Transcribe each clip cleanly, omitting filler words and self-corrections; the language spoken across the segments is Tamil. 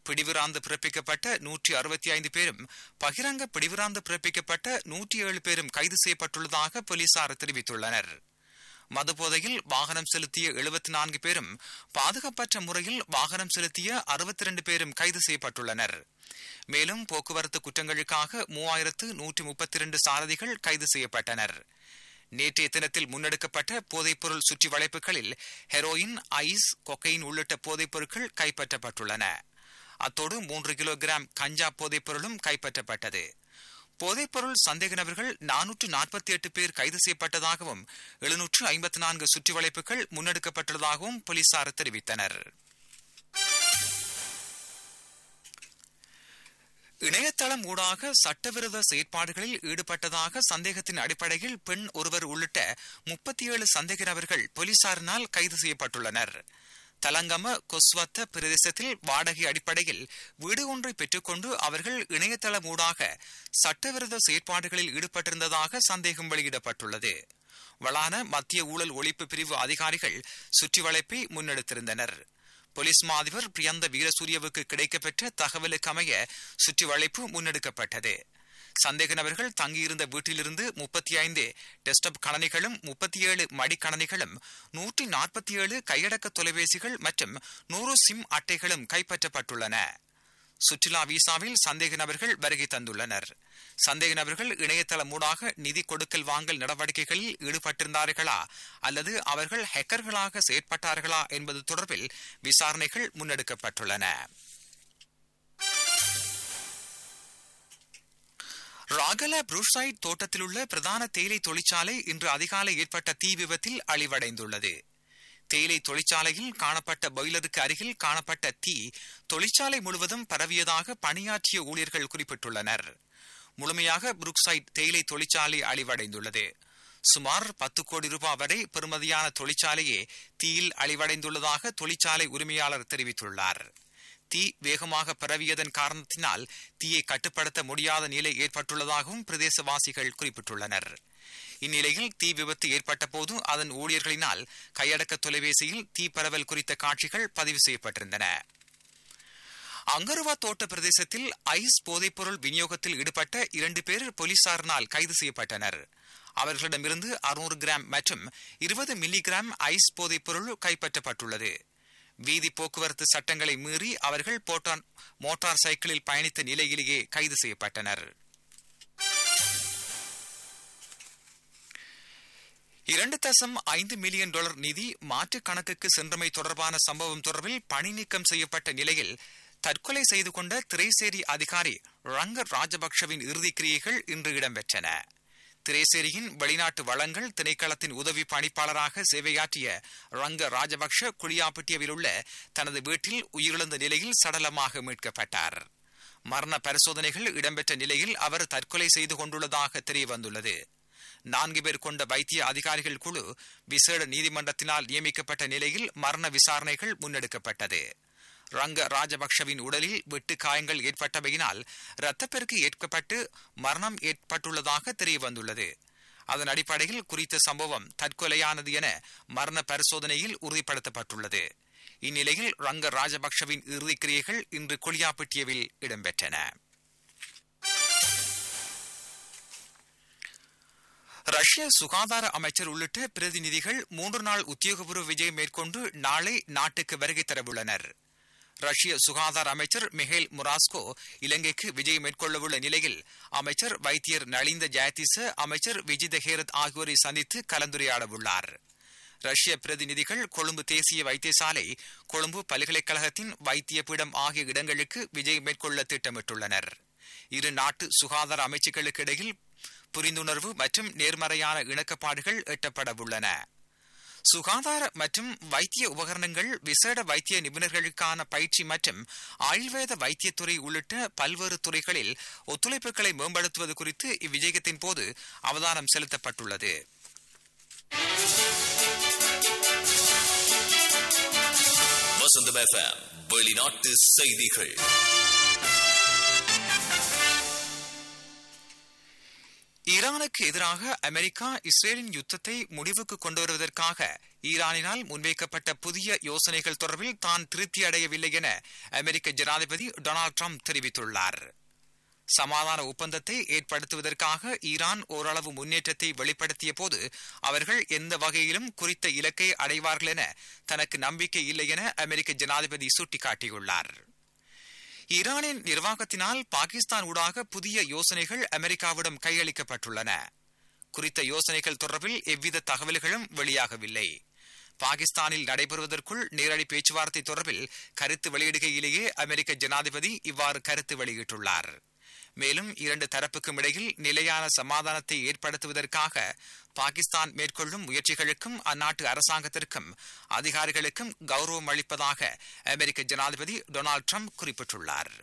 பிடிவிராந்து பிறப்பிக்கப்பட்ட 165 பேரும் பகிரங்க பிடிவிராந்து பிறப்பிக்கப்பட்ட 107 பேரும் கைது செய்யப்பட்டுள்ளதாக போலீசார் தெரிவித்துள்ளனர். மதுபோதையில் வாகனம் செலுத்திய 74 பேரும் பாதுகாப்பற்ற முறையில் வாகனம் செலுத்திய 62 பேரும் கைது செய்யப்பட்டுள்ளனர். மேலும் போக்குவரத்து குற்றங்களுக்காக 3132 சாரதிகள் கைது செய்யப்பட்டனர். நேற்றைய தினத்தில் முன்னெடுக்கப்பட்ட போதைப்பொருள் சுற்றி வளைப்புகளில் ஹெரோயின், ஐஸ், கொக்கைன் உள்ளிட்ட போதைப் பொருட்கள் கைப்பற்றப்பட்டுள்ளன. அத்தோடு 3 கிலோகிராம் கஞ்சா போதைப்பொருளும் கைப்பற்றப்பட்டது. போதைப்பொருள் சந்தேக நபர்கள் 448 பேர் கைது செய்யப்பட்டதாகவும் 754 சுற்றி வளைப்புகள் முன்னெடுக்கப்பட்டுள்ளதாகவும் போலீசார் தெரிவித்தனர். இணையதளம் ஊடாக சட்டவிரோத செயற்பாடுகளில் ஈடுபட்டதாக சந்தேகத்தின் அடிப்படையில் பெண் ஒருவர் உள்ளிட்ட 37 சந்தேக நபர்கள் போலீசாரினால் கைது செய்யப்பட்டுள்ளனர். தலங்கம கொஸ்வத்த பிரதேசத்தில் வாடகை அடிப்படையில் வீடு ஒன்றை பெற்றுக்கொண்டு அவர்கள் இணையதளம் ஊடாக சட்டவிரோத செயற்பாடுகளில் ஈடுபட்டிருந்ததாக சந்தேகம் வெளியிடப்பட்டுள்ளது. வளான மத்திய ஊழல் ஒழிப்பு பிரிவு அதிகாரிகள் சுற்றி வளைப்பை முன்னெடுத்திருந்தனர். போலீஸ் மா அதிபர் பிரியந்த வீரசூரியவுக்கு கிடைக்கப்பெற்ற தகவலுக்கு அமைய சுற்றி வளைப்பு முன்னெடுக்கப்பட்டது. சந்தேக நபர்கள் தங்கியிருந்த வீட்டிலிருந்து 35 டெஸ்க்டாப் கணனிகளும் 37 மடிக்கணனிகளும் 147 கையடக்க தொலைபேசிகள் மற்றும் 100 சிம் அட்டைகளும் கைப்பற்றப்பட்டுள்ளன. சுற்றுலா விசாவில் சந்தேக நபர்கள் வருகை தந்துள்ளனர். சந்தேக நபர்கள் இணையதளம் ஊடாக நிதி கொடுக்கல் வாங்கல் நடவடிக்கைகளில் ஈடுபட்டிருந்தார்களா அல்லது அவர்கள் ஹேக்கர்களாக செயற்பட்டார்களா என்பது தொடர்பில் விசாரணைகள் முன்னெடுக்கப்பட்டுள்ளன. ராகல புரூசைட் தோட்டத்தில் உள்ள பிரதான தேயிலை தொழிற்சாலை இன்று அதிகாலை ஏற்பட்ட தீ விபத்தில் அழிவடைந்துள்ளது. தேயிலை தொழிற்சாலையில் காணப்பட்ட பாய்லருக்கு அருகில் காணப்பட்ட தீ தொழிற்சாலை முழுவதும் பரவியதாக பணியாற்றிய ஊழியர்கள் குறிப்பிட்டுள்ளனர். முழுமையாக புரூக்சைட் தேயிலை தொழிற்சாலை அழிவடைந்துள்ளது. சுமார் 10 கோடி ரூபாய் வரை பெறுமதியான தொழிற்சாலையே தீயில் அழிவடைந்துள்ளதாக தொழிற்சாலை உரிமையாளர் தெரிவித்துள்ளார். தீ வேகமாக பரவியதன் காரணத்தினால் தீயை கட்டுப்படுத்த முடியாத நிலை ஏற்பட்டுள்ளதாகவும் பிரதேசவாசிகள் குறிப்பிட்டுள்ளனர். இந்நிலையில் தீ விபத்து ஏற்பட்ட போது அதன் ஊழியர்களினால் கையடக்க தொலைபேசியில் தீ பரவல் குறித்த காட்சிகள் பதிவு செய்யப்பட்டிருந்தன. அங்கருவா தோட்ட பிரதேசத்தில் ஐஸ் போதைப்பொருள் விநியோகத்தில் ஈடுபட்ட 2 பேர் போலீசாரினால் கைது செய்யப்பட்டனர். அவர்களிடமிருந்து 600 கிராம் மற்றும் 20 மில்லிகிராம் ஐஸ் போதைப்பொருள் கைப்பற்றப்பட்டுள்ளது. வீதி போக்குவரத்து சட்டங்களை மீறி அவர்கள் மோட்டார் சைக்கிளில் பயணித்த நிலையிலேயே கைது செய்யப்பட்டனர். $2.5 மில்லியன் நிதி மாற்று கணக்குக்கு சென்றமை தொடர்பான சம்பவம் தொடர்பில் பணி நீக்கம் செய்யப்பட்ட நிலையில் தற்கொலை செய்து கொண்ட திரைசேரி அதிகாரி ரங்க ராஜபக்ஷவின் இறுதிக்கிரியைகள் இன்று இடம்பெற்றன. திரைசேரியின் வெளிநாட்டு வளங்கள் திணைக்களத்தின் உதவி பணிப்பாளராக சேவையாற்றிய ரங்க ராஜபக்ஷ குளியாப்பட்டியவில் உள்ள தனது வீட்டில் உயிரிழந்த நிலையில் சடலமாக மீட்கப்பட்டார். மரண பரிசோதனைகள் இடம்பெற்ற நிலையில் அவர் தற்கொலை செய்து கொண்டுள்ளதாக தெரியவந்துள்ளது. 4 பேர் கொண்ட வைத்திய அதிகாரிகள் குழு விசேட நீதிமன்றத்தினால் நியமிக்கப்பட்ட நிலையில் மரண விசாரணைகள் முன்னெடுக்கப்பட்டது. ரங்க ராஜபக்ஷவின் உடலில் வெட்டு காயங்கள் ஏற்பட்டவையினால் இரத்தப்பெருக்கு ஏற்பட்டு மரணம் ஏற்பட்டுள்ளதாக தெரியவந்துள்ளது. அதன் அடிப்படையில் குறித்த சம்பவம் தற்கொலையானது என மரண பரிசோதனையில் உறுதிப்படுத்தப்பட்டுள்ளது. இந்நிலையில் ரங்க ராஜபக்ஷவின் இறுதிக்கிரியைகள் இன்று கொலியாப்பட்டியவில் இடம்பெற்றன. ரஷ்ய சுகாதார அமைச்சர் உள்ளிட்ட பிரதிநிதிகள் 3 நாள் உத்தியோகபூர்வ விஜயம் மேற்கொண்டு நாளை நாட்டுக்கு வருகை தரவுள்ளனர். ரஷ்ய சுகாதார அமைச்சர் மிஹேல் முராஸ்கோ இலங்கைக்கு விஜயம் மேற்கொள்ளவுள்ள நிலையில் அமைச்சர் வைத்தியர் நலிந்த ஜெயதிச, அமைச்சர் விஜித ஹேரத் ஆகியோரை சந்தித்து கலந்துரையாடவுள்ளார். ரஷ்ய பிரதிநிதிகள் கொழும்பு தேசிய வைத்தியசாலை, கொழும்பு பல்கலைக்கழகத்தின் வைத்திய பீடம் ஆகிய இடங்களுக்கு விஜயம் மேற்கொள்ள திட்டமிட்டுள்ளனர். இரு நாட்டு சுகாதார அமைச்சுகளுக்கு இடையில் புரிந்துணர்வு மற்றும் நேர்மறையான இணக்கப்பாடுகள் எட்டப்படவுள்ளன. சுகாதார மற்றும் வைத்திய உபகரணங்கள், விசேட வைத்திய நிபுணர்களுக்கான பயிற்சி மற்றும் ஆயுர்வேத வைத்தியத்துறை உள்ளிட்ட பல்வேறு துறைகளில் ஒத்துழைப்புகளை மேம்படுத்துவது குறித்து இவ்விஜயத்தின் போது அவதானம் செலுத்தப்பட்டுள்ளது. வெளிநாட்டு செய்திகள். ஈரானுக்கு எதிராக அமெரிக்கா இஸ்ரேலின் யுத்தத்தை முடிவுக்கு கொண்டு வருவதற்காக ஈரானினால் முன்வைக்கப்பட்ட புதிய யோசனைகள் தொடர்பில் தான் திருப்தி அடையவில்லை என அமெரிக்க ஜனாதிபதி டொனால்டு ட்ரம்ப் தெரிவித்துள்ளார். சமாதான ஒப்பந்தத்தை ஏற்படுத்துவதற்காக ஈரான் ஓரளவு முன்னேற்றத்தை வெளிப்படுத்திய போது அவர்கள் எந்த வகையிலும் குறித்த இலக்கை அடைவார்கள் என தனக்கு நம்பிக்கை இல்லை என அமெரிக்க ஜனாதிபதி சுட்டிக்காட்டியுள்ளார். ஈரானின் நிர்வாகத்தினால் பாகிஸ்தான் ஊடாக புதிய யோசனைகள் அமெரிக்காவிடம் கையளிக்கப்பட்டுள்ளன. குறித்த யோசனைகள் தொடர்பில் எவ்வித தகவல்களும் வெளியாகவில்லை. பாகிஸ்தானில் நடைபெறுவதற்குள் நேரடி பேச்சுவார்த்தை தொடர்பில் கருத்து வெளியிடுகையிலேயே அமெரிக்க ஜனாதிபதி இவ்வாறு கருத்து வெளியிட்டுள்ளார். மேலும் இரண்டு தரப்புக்கும் இடையில் நிலையான சமாதானத்தை ஏற்படுத்துவதற்காக பாகிஸ்தான் மேற்கொள்ளும் முயற்சிகளுக்கும் அந்நாட்டு அரசாங்கத்திற்கும் அதிகாரிகளுக்கும் கௌரவம் அளிப்பதாக அமெரிக்க ஜனாதிபதி டொனால்டு ட்ரம்ப் குறிப்பிட்டுள்ளார்.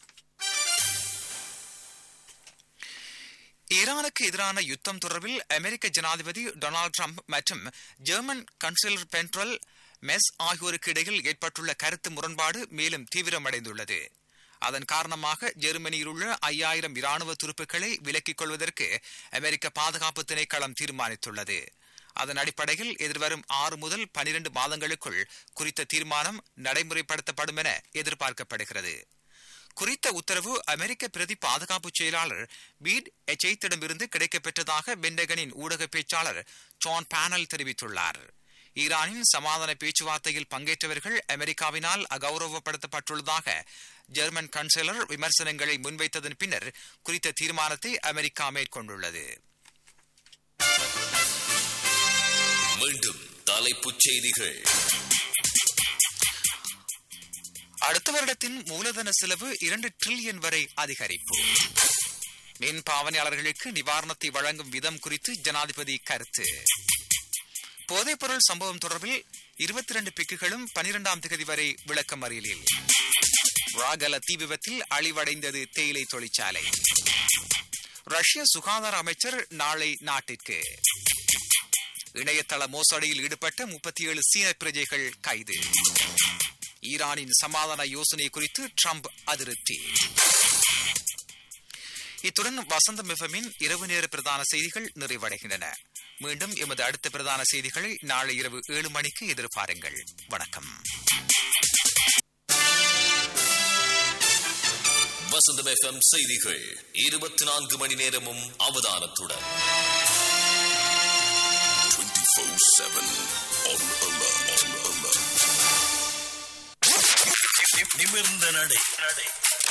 ஈரானுக்கு எதிரான யுத்தம் தொடர்பில் அமெரிக்க ஜனாதிபதி டொனால்டு ட்ரம்ப் மற்றும் ஜெர்மன் சான்சலர் பெட்ரோல் மெஸ் ஆகியோருக்கு இடையில் ஏற்பட்டுள்ள கருத்து முரண்பாடு மேலும் தீவிரமடைந்துள்ளது. அதன் காரணமாக ஜெர்மனியில் உள்ள 5000 இராணுவ துருப்புக்களை விலக்கிக் கொள்வதற்கு அமெரிக்க பாதுகாப்பு திணைக்களம் தீர்மானித்துள்ளது. அதன் அடிப்படையில் எதிர்வரும் 6 முதல் 12 மாதங்களுக்குள் குறித்த தீர்மானம் நடைமுறைப்படுத்தப்படும் என எதிர்பார்க்கப்படுகிறது. குறித்த உத்தரவு அமெரிக்க பிரதி பாதுகாப்பு செயலாளர் பீட் எச்சைத்திடமிருந்து கிடைக்கப்பெற்றதாக பென்டகனின் ஊடக பேச்சாளர் ஜான் பானல் தெரிவித்துள்ளார். ஈரானின் சமாதான பேச்சுவார்த்தையில் பங்கேற்றவர்கள் அமெரிக்காவினால் அகௌரவப்படுத்தப்பட்டுள்ளதாக ஜெர்மன் சான்சலர் விமர்சனங்களை முன்வைத்ததன் பின்னர் குறித்த தீர்மானத்தை அமெரிக்கா மேற்கொண்டுள்ளது. மீண்டும் தலைப்புச் செய்திகள். அடுத்த வருடத்தின் மூலதன செலவு 2 டிரில்லியன் வரை அதிகரிப்பு. மின் பாவனையாளர்களுக்கு நிவாரணத்தை வழங்கும் விதம் குறித்து ஜனாதிபதி கருத்து. போதைப்பொருள் சம்பவம் தொடர்பில் 22 பிக்குகளும் 12ஆம் தேதி வரை விளக்கமறியலில். ராகல தீ விபத்தில் அழிவடைந்தது தேயிலை தொழிற்சாலை. ரஷ்ய சுகாதார அமைச்சர் நாளை நாட்டிற்கு. இணையதள மோசடியில் ஈடுபட்ட 37 சீன பிரஜைகள் கைது. ஈரானின் சமாதான யோசனை குறித்து ட்ரம்ப் அதிருப்தி. இத்துடன் வசந்தம் எஃப்எம்மின் இரவு நேர பிரதான செய்திகள் நிறைவடைகின்றன. மீண்டும் எமது அடுத்த பிரதான செய்திகளை நாளை இரவு 7 மணிக்கு எதிர்பாருங்கள். வணக்கம். வசந்தம் எஃப்எம் செய்திகள் 24 மணி நேரமும் அவதானத்துடன் 24/7 on alert. நிமிர்ந்த நடை